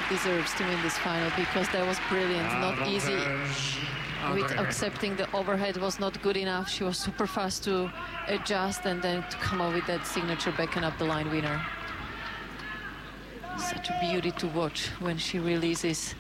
deserves to win this final because that was brilliant, not easy. With accepting the overhead was not good enough. She was super fast to adjust and then to come up with that signature backhand up the line winner. Such a beauty to watch when she releases.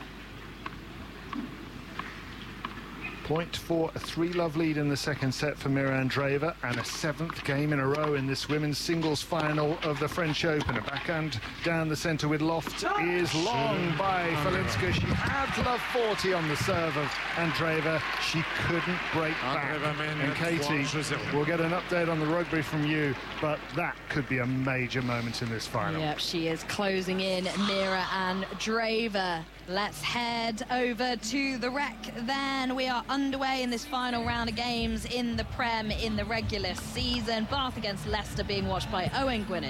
Point for a 3-love lead in the second set for Mira Andreeva, and a 7th game in a row in this women's singles final of the French Open. A backhand down the centre with loft is long by Falinska. She had love 40 on the serve of Andreeva. She couldn't break back. And Katie, we'll get an update on the rugby from you, but that could be a major moment in this final. Yep, she is closing in, Mira Andreeva. Let's head over to the rec then. We are underway in this final round of games in the Prem in the regular season. Bath against Leicester being watched by Owen Gwynedd.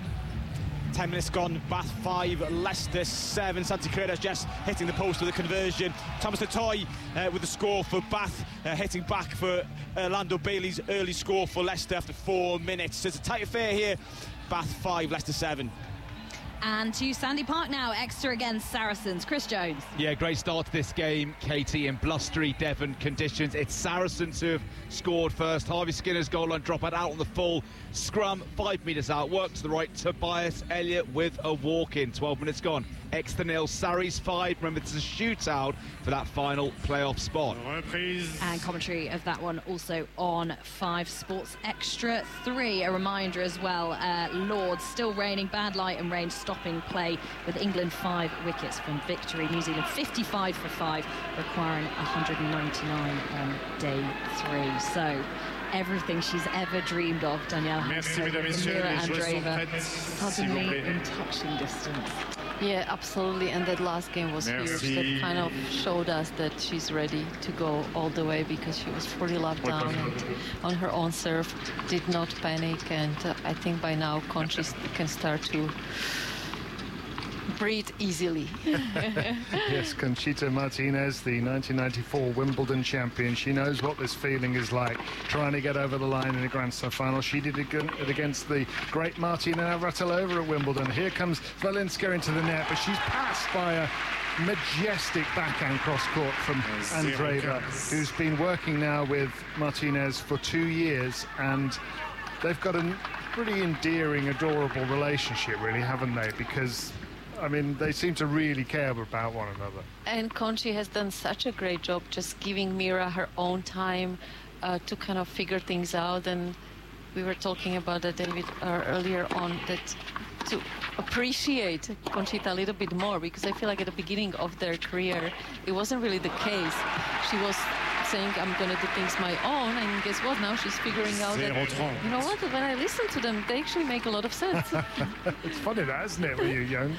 10 minutes gone, Bath 5, Leicester 7. Santi Credas just hitting the post with a conversion. Thomas Latoy with the score for Bath, hitting back for Lando Bailey's early score for Leicester after 4 minutes. It's a tight affair here. Bath 5, Leicester 7. And to Sandy Park now, Exeter against Saracens. Chris Jones. Yeah, great start to this game, Katie, in blustery Devon conditions. It's Saracens who have scored first. Harvey Skinner's goal line dropout out on the full. Scrum 5 metres out, work to the right. Tobias Elliott with a walk-in. 12 minutes gone. Exeter 0, Sarries 5. Remember, it's a shootout for that final playoff spot. And commentary of that one also on 5 Sports Extra 3. A reminder as well, Lords still reigning, bad light and rain stopping play with England 5 wickets from victory. New Zealand 55 for 5, requiring 199 on day 3. So everything she's ever dreamed of, Danielle Hampson, Mira Andreeva, suddenly in touching distance. Yeah, absolutely, and that last game was huge. That kind of showed us that she's ready to go all the way because she was fully locked down and on her own serve, did not panic, and I think by now Conchi can start to breathe easily. Yes, Conchita Martinez, the 1994 Wimbledon champion. She knows what this feeling is like, trying to get over the line in a Grand Slam final. She did it against the great Martina Navratilova at Wimbledon. Here comes Valinska into the net, but she's passed by a majestic backhand cross-court from Andreeva, who's been working now with Martinez for 2 years, and they've got a pretty endearing, adorable relationship, really, haven't they? Because I mean, they seem to really care about one another. And Conchi has done such a great job just giving Mira her own time to kind of figure things out. And we were talking about that, David, earlier on, that to appreciate Conchita a little bit more, because I feel like at the beginning of their career, it wasn't really the case. She was saying, I'm going to do things my own, and guess what? Now she's figuring out that, you know what, when I listen to them, they actually make a lot of sense. It's funny that, isn't it, when you're young?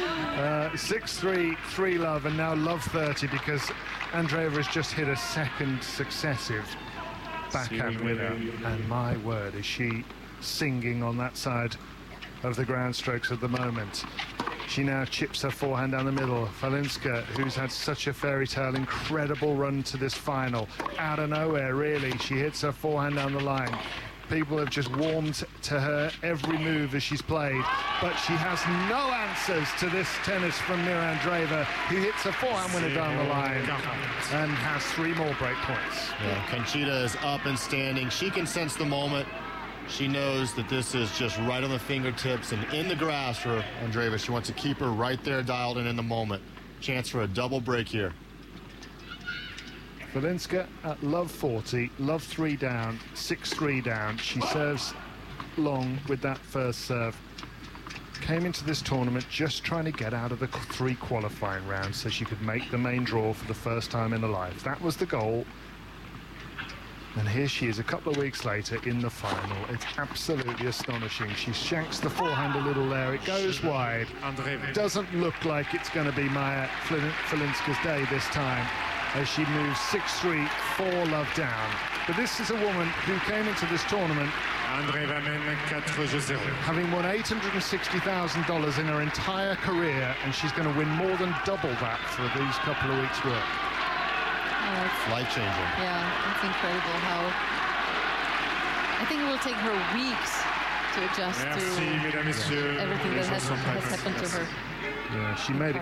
6-3, 3-love, and now love 30, because Andreeva has just hit a second successive backhand winner, and my word, is she singing on that side of the ground strokes at the moment. She now chips her forehand down the middle. Valinska, who's had such a fairy tale, incredible run to this final. Out of nowhere, really, she hits her forehand down the line. People have just warmed to her every move as she's played, but she has no answers to this tennis from Mira Andreeva, who hits a forehand winner down the line and has 3 more break points. Yeah, Conchita is up and standing. She can sense the moment. She knows that this is just right on the fingertips and in the grasp for Andreeva. She wants to keep her right there dialed in the moment. Chance for a double break here. Valinska at love 40, love 3 down, 6-3 down. She serves long with that first serve. Came into this tournament just trying to get out of the 3 qualifying rounds so she could make the main draw for the first time in her life. That was the goal. And here she is a couple of weeks later in the final. It's absolutely astonishing. She shanks the forehand a little there. It goes wide. Doesn't look like it's going to be Maya Valinska's day this time, as she moves 6-3, 4-love down. But this is a woman who came into this tournament having won $860,000 in her entire career, and she's going to win more than double that for these couple of weeks' work. Life-changing. Yeah, it's incredible how I think it will take her weeks to adjust to everything that has happened to her. Yeah, she made